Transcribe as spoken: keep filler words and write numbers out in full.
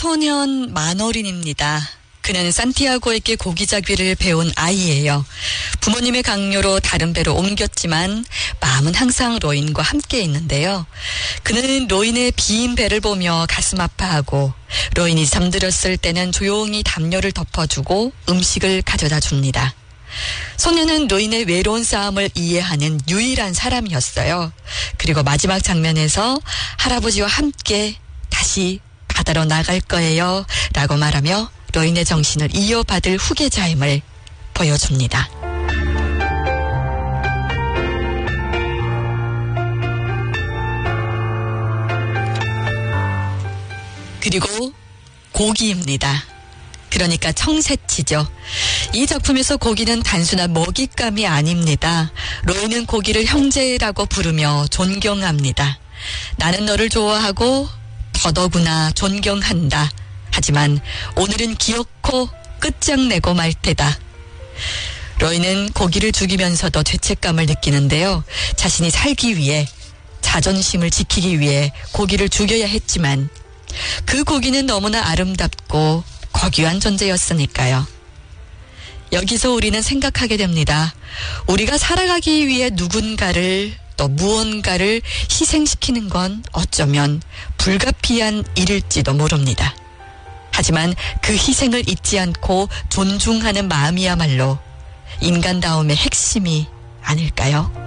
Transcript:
소년 마너린입니다. 그는 산티아고에게 고기잡이를 배운 아이예요. 부모님의 강요로 다른 배로 옮겼지만 마음은 항상 로인과 함께 있는데요. 그는 로인의 빈 배를 보며 가슴 아파하고 로인이 잠들었을 때는 조용히 담요를 덮어주고 음식을 가져다 줍니다. 소녀는 로인의 외로운 싸움을 이해하는 유일한 사람이었어요. 그리고 마지막 장면에서 할아버지와 함께 다시 바다로 나갈 거예요 라고 말하며 로인의 정신을 이어받을 후계자임을 보여줍니다. 그리고 고기입니다. 그러니까 청새치죠. 이 작품에서 고기는 단순한 먹잇감이 아닙니다. 로인은 고기를 형제라고 부르며 존경합니다. 나는 너를 좋아하고 더더구나 존경한다. 하지만 오늘은 기어코 끝장내고 말 테다. 로인은 고기를 죽이면서도 죄책감을 느끼는데요. 자신이 살기 위해, 자존심을 지키기 위해 고기를 죽여야 했지만 그 고기는 너무나 아름답고 고귀한 존재였으니까요. 여기서 우리는 생각하게 됩니다. 우리가 살아가기 위해 누군가를 또 무언가를 희생시키는 건 어쩌면 불가피한 일일지도 모릅니다. 하지만 그 희생을 잊지 않고 존중하는 마음이야말로 인간다움의 핵심이 아닐까요?